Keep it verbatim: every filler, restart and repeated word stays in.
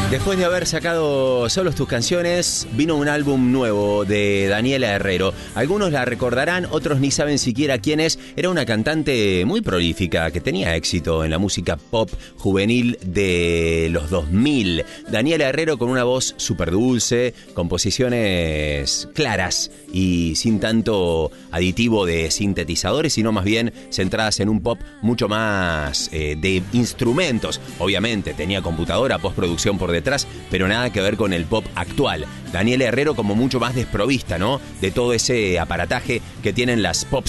Después de haber sacado Solos tus canciones, vino un álbum nuevo de Daniela Herrero. Algunos la recordarán, otros ni saben siquiera quién es. Era una cantante muy prolífica que tenía éxito en la música pop juvenil de los dos mil. Daniela Herrero con una voz súper dulce, composiciones claras y sin tanto aditivo de sintetizadores, sino más bien centradas en un pop mucho más eh, de instrumentos. Obviamente tenía computadora, postproducción por detrás, pero nada que ver con el pop actual. Daniela Herrero como mucho más desprovista, ¿no? De todo ese aparataje que tienen las pop